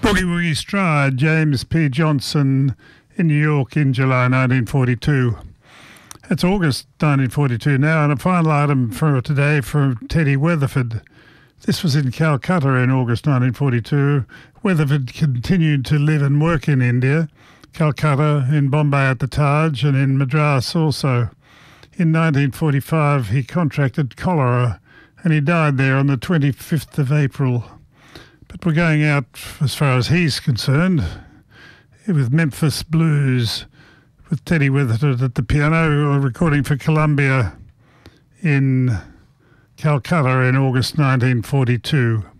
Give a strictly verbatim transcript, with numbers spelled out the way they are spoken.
Boogie Woogie Stride, James P. Johnson in New York in July nineteen forty-two. It's August nineteen forty-two now, and a final item for today from Teddy Weatherford. This was in Calcutta in August nineteen forty-two. Weatherford continued to live and work in India, Calcutta, in Bombay at the Taj, and in Madras also. In nineteen forty-five, he contracted cholera, and he died there on the twenty-fifth of April. But we're going out, as far as he's concerned, with Memphis Blues, with Teddy Weatherford at the piano, recording for Columbia in Calcutta in August nineteen forty-two.